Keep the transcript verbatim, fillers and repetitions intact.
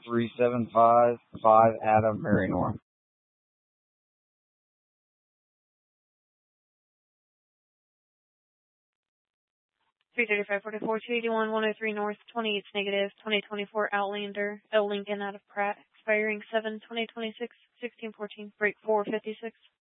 three seven five five Adam Marinor. three thirty-five forty-four, two eighty-one, one oh three North, twenty-eight negative, twenty twenty-four Outlander, L. Lincoln out of Pratt, expiring seven twenty twenty-six, sixteen fourteen, break four fifty-six.